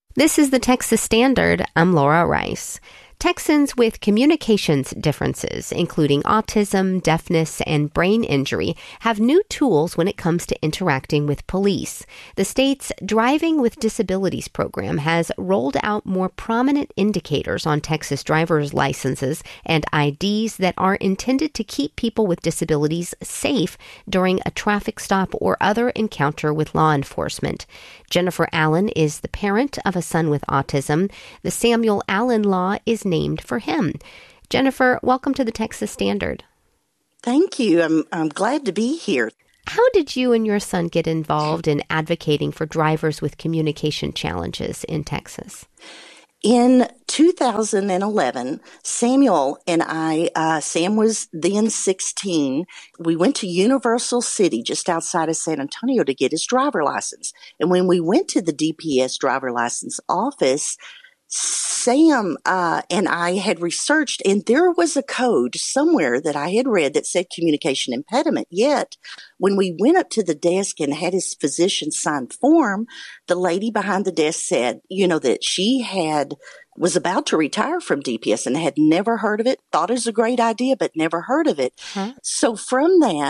This is the Texas Standard. I'm Laura Rice. Texans with communications differences, including autism, deafness, and brain injury, have new tools when it comes to interacting with police. The state's Driving with Disabilities program has rolled out more prominent indicators on Texas driver's licenses and IDs that are intended to keep people with disabilities safe during a traffic stop or other encounter with law enforcement. Jennifer Allen is the parent of a son with autism. The Samuel Allen Law is named for him. Jennifer, welcome to the Texas Standard. Thank you. I'm glad to be here. How did you and your son get involved in advocating for drivers with communication challenges in Texas? In 2011, Samuel and I, Sam was then 16, we went to Universal City just outside of San Antonio to get his driver license. And when we went to the DPS driver license office, Sam and I had researched, and there was a code somewhere that I had read that said communication impediment. Yet, when we went up to the desk and had his physician sign form, the lady behind the desk said, that she was about to retire from DPS and had never heard of it, thought it was a great idea, but never heard of it. Huh? So from that,